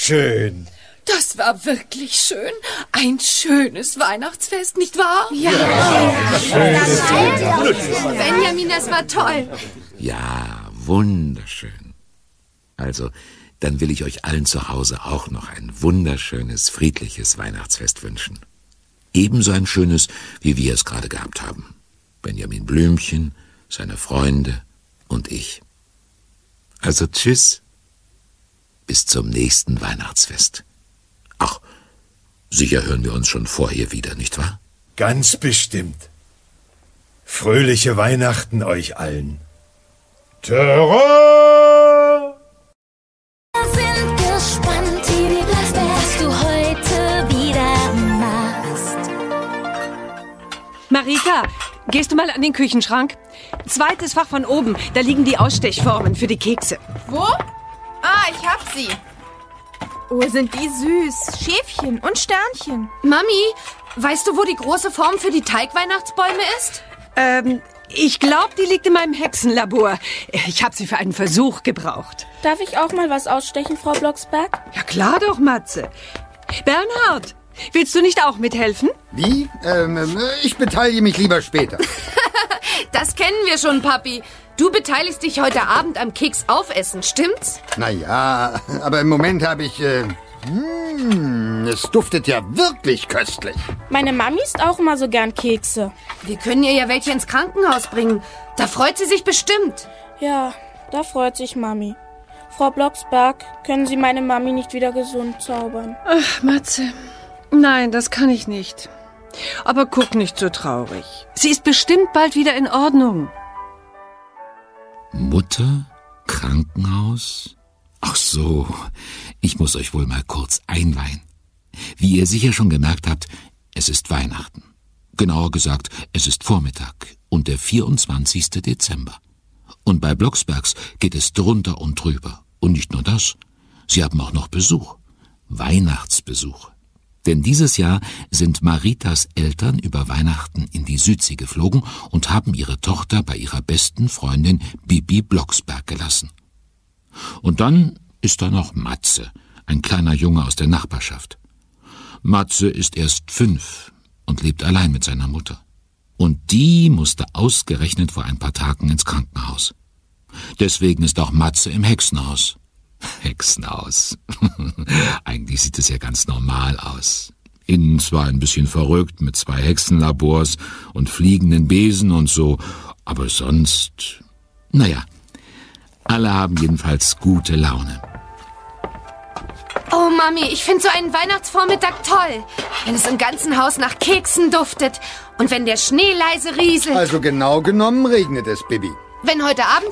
schön. Das war wirklich schön. Ein schönes Weihnachtsfest, nicht wahr? Ja. Benjamin, das war toll. Ja, wunderschön. Also, dann will ich euch allen zu Hause auch noch ein wunderschönes, friedliches Weihnachtsfest wünschen. Ebenso ein schönes, wie wir es gerade gehabt haben. Benjamin Blümchen, seine Freunde und ich. Also tschüss. Bis zum nächsten Weihnachtsfest. Ach, sicher hören wir uns schon vorher wieder, nicht wahr? Ganz bestimmt. Fröhliche Weihnachten euch allen. Terror! Wir sind gespannt, was du heute wieder machst. Marita, gehst du mal an den Küchenschrank? Zweites Fach von oben, da liegen die Ausstechformen für die Kekse. Wo? Ah, ich hab sie. Oh, sind die süß. Schäfchen und Sternchen. Mami, weißt du, wo die große Form für die Teigweihnachtsbäume ist? Ich glaube, die liegt in meinem Hexenlabor. Ich habe sie für einen Versuch gebraucht. Darf ich auch mal was ausstechen, Frau Blocksberg? Ja klar doch, Matze. Bernhard, willst du nicht auch mithelfen? Wie? Ich beteilige mich lieber später. Das kennen wir schon, Papi. Du beteiligst dich heute Abend am Keksaufessen, stimmt's? Naja, aber im Moment habe ich... es duftet ja wirklich köstlich. Meine Mami isst auch immer so gern Kekse. Wir können ihr ja welche ins Krankenhaus bringen. Da freut sie sich bestimmt. Ja, da freut sich Mami. Frau Blocksberg, können Sie meine Mami nicht wieder gesund zaubern? Ach, Matze, nein, das kann ich nicht. Aber guck nicht so traurig. Sie ist bestimmt bald wieder in Ordnung. Mutter? Krankenhaus? Ach so, ich muss euch wohl mal kurz einweihen. Wie ihr sicher schon gemerkt habt, es ist Weihnachten. Genauer gesagt, es ist Vormittag und der 24. Dezember. Und bei Blocksbergs geht es drunter und drüber. Und nicht nur das, sie haben auch noch Besuch. Weihnachtsbesuch. Denn dieses Jahr sind Maritas Eltern über Weihnachten in die Südsee geflogen und haben ihre Tochter bei ihrer besten Freundin Bibi Blocksberg gelassen. Und dann ist da noch Matze, ein kleiner Junge aus der Nachbarschaft. Matze ist erst 5 und lebt allein mit seiner Mutter. Und die musste ausgerechnet vor ein paar Tagen ins Krankenhaus. Deswegen ist auch Matze im Hexenhaus. Hexenhaus. Eigentlich sieht es ja ganz normal aus. Innen zwar ein bisschen verrückt mit 2 Hexenlabors und fliegenden Besen und so, aber sonst... Naja, alle haben jedenfalls gute Laune. Oh, Mami, ich finde so einen Weihnachtsvormittag toll. Wenn es im ganzen Haus nach Keksen duftet und wenn der Schnee leise rieselt. Also genau genommen regnet es, Bibi. Wenn heute Abend